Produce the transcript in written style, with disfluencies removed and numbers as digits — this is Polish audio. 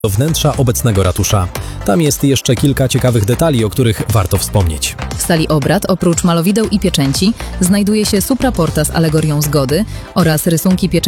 do wnętrza obecnego ratusza. Tam jest jeszcze kilka ciekawych detali, o których warto wspomnieć. W sali obrad, oprócz malowideł i pieczęci, znajduje się supraporta z alegorią zgody oraz rysunki pieczęci